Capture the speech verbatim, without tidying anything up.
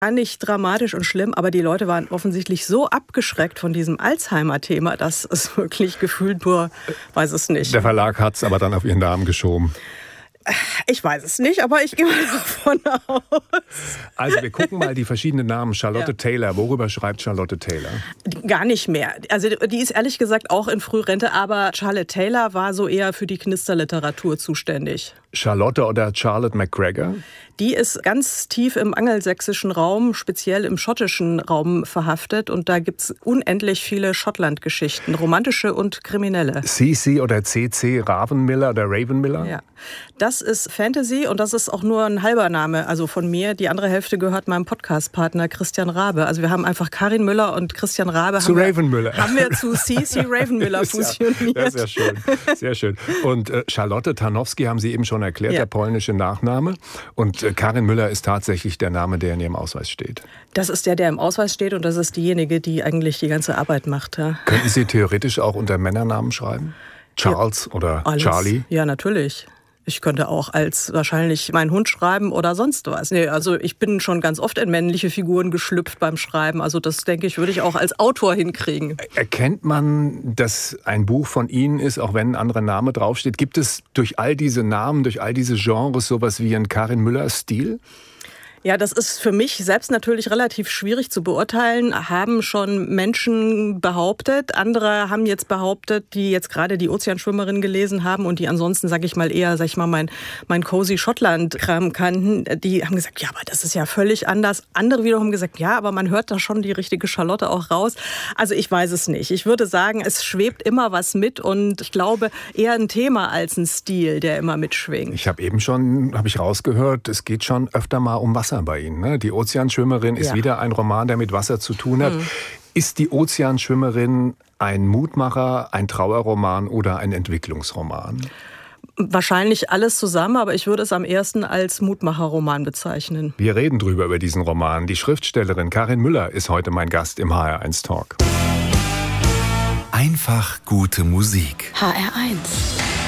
War nicht dramatisch und schlimm, aber die Leute waren offensichtlich so abgeschreckt von diesem Alzheimer-Thema, dass es wirklich gefühlt nur, weiß es nicht. Der Verlag hat es aber dann auf ihren Namen geschoben. Ich weiß es nicht, aber ich gehe mal davon aus. Also wir gucken mal die verschiedenen Namen. Charlotte Ja. Taylor, worüber schreibt Charlotte Taylor? Gar nicht mehr. Also die ist ehrlich gesagt auch in Frührente, aber Charlotte Taylor war so eher für die Knisterliteratur zuständig. Charlotte oder Charlotte MacGregor? Die ist ganz tief im angelsächsischen Raum, speziell im schottischen Raum verhaftet. Und da gibt es unendlich viele Schottland-Geschichten, romantische und kriminelle. C C oder C C Ravenmiller oder Ravenmiller? Ja, das ist Fantasy und das ist auch nur ein halber Name, also von mir. Die andere Hälfte gehört meinem Podcast-Partner Christian Rabe. Also wir haben einfach Karin Müller und Christian Rabe zu haben Ravenmüller. Wir, haben wir zu C C Ravenmüller fusioniert. Ja, sehr schön, sehr schön. Und äh, Charlotte Tarnowski haben Sie eben schon erklärt, ja. Der polnische Nachname. Und äh, Karin Müller ist tatsächlich der Name, der in Ihrem Ausweis steht. Das ist der, der im Ausweis steht und das ist diejenige, die eigentlich die ganze Arbeit macht. Ja. Könnten Sie theoretisch auch unter Männernamen schreiben? Charles ja, oder alles. Charlie? Ja, natürlich. Ich könnte auch als wahrscheinlich meinen Hund schreiben oder sonst was. Nee, also ich bin schon ganz oft in männliche Figuren geschlüpft beim Schreiben. Also das, denke ich, würde ich auch als Autor hinkriegen. Erkennt man, dass ein Buch von Ihnen ist, auch wenn ein anderer Name draufsteht? Gibt es durch all diese Namen, durch all diese Genres sowas wie einen Karin Müller-Stil? Ja, das ist für mich selbst natürlich relativ schwierig zu beurteilen. Haben schon Menschen behauptet. Andere haben jetzt behauptet, die jetzt gerade die Ozeanschwimmerin gelesen haben und die ansonsten, sag ich mal, eher, sag ich mal, mein, mein Cozy Schottland-Kram kannten. Die haben gesagt, ja, aber das ist ja völlig anders. Andere wiederum haben gesagt, ja, aber man hört da schon die richtige Charlotte auch raus. Also ich weiß es nicht. Ich würde sagen, es schwebt immer was mit und ich glaube, eher ein Thema als ein Stil, der immer mitschwingt. Ich habe eben schon, habe ich rausgehört, es geht schon öfter mal um Wasser bei Ihnen. Ne? Die Ozeanschwimmerin ist ja. wieder ein Roman, der mit Wasser zu tun hat. Mhm. Ist die Ozeanschwimmerin ein Mutmacher, ein Trauerroman oder ein Entwicklungsroman? Wahrscheinlich alles zusammen, aber ich würde es am ersten als Mutmacherroman bezeichnen. Wir reden drüber über diesen Roman. Die Schriftstellerin Karin Müller ist heute mein Gast im H R eins Talk. Einfach gute Musik. H R eins.